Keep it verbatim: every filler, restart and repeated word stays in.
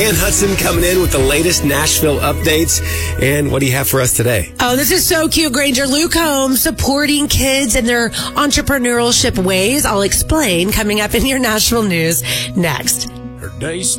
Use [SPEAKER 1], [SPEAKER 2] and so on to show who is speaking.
[SPEAKER 1] Diane Hudson coming in with the latest Nashville updates. And what do you have for us today?
[SPEAKER 2] Oh, this is so cute, Granger. Luke Combs supporting kids in their entrepreneurship ways. I'll explain coming up in your Nashville news next.
[SPEAKER 3] Her days